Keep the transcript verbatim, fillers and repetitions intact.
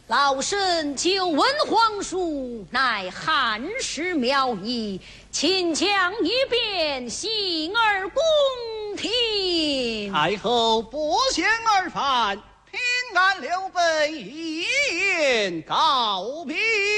老身久闻皇叔乃汉室苗裔，请讲一遍，幸而公听。 太后不嫌而犯，平安刘备一言告别。